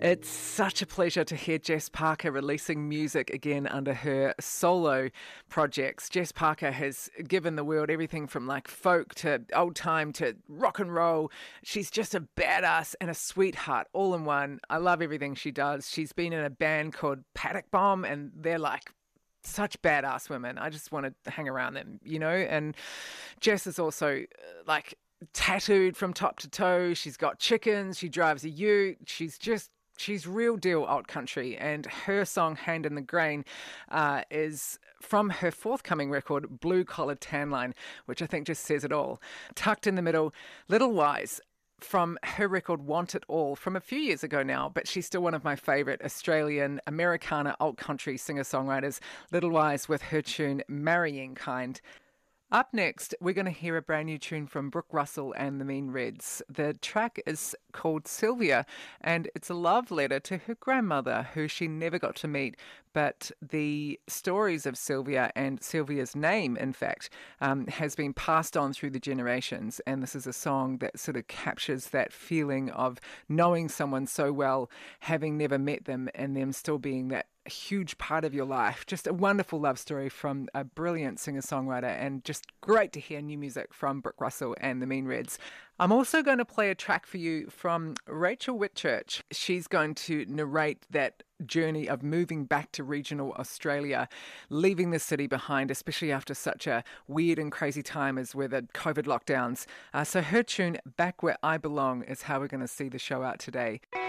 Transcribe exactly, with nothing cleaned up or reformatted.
It's such a pleasure to hear Jess Parker releasing music again under her solo projects. Jess Parker has given the world everything from like folk to old time to rock and roll. She's just a badass and a sweetheart all in one. I love everything she does. She's been in a band called Paddock Bomb and they're like such badass women. I just want to hang around them, you know? And Jess is also uh, like tattooed from top to toe. She's got chickens. She drives a ute. She's just She's real deal alt country, and her song Hand in the Grain uh, is from her forthcoming record, Blue Collar Tan Line, which I think just says it all. Tucked in the middle, Little Wise from her record Want It All from a few years ago now, but she's still one of my favourite Australian Americana alt country singer-songwriters, Little Wise with her tune Marrying Kind. Up next, we're going to hear a brand new tune from Brooke Russell and the Mean Reds. The track is called Sylvia, and it's a love letter to her grandmother, who she never got to meet. But the stories of Sylvia, and Sylvia's name, in fact, um, has been passed on through the generations. And this is a song that sort of captures that feeling of knowing someone so well, having never met them, and them still being that a huge part of your life. Just a wonderful love story from a brilliant singer-songwriter, and just great to hear new music from Brooke Russell and the Mean Reds. I'm also going to play a track for you from Rachel Whitchurch. She's going to narrate that journey of moving back to regional Australia, leaving the city behind, especially after such a weird and crazy time as with the COVID lockdowns. Uh, so her tune, Back Where I Belong, is how we're going to see the show out today.